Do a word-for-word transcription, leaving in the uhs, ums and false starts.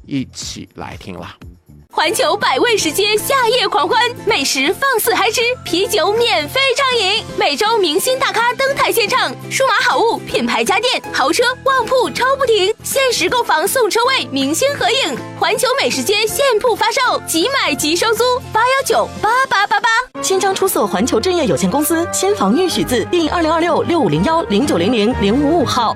一起来听啦。 环球百味食街夏夜狂欢，美食放肆嗨吃，啤酒免费畅饮，每周明星大咖登台献唱，数码好物、品牌家电、豪车、旺铺抽不停，限时购房送车位，明星合影，环球美食街现铺发售，即买即收租，八幺九八八八八。 新章出售环球正业有限公司，先房预许字第二零二六六五零幺零九零零零五五号。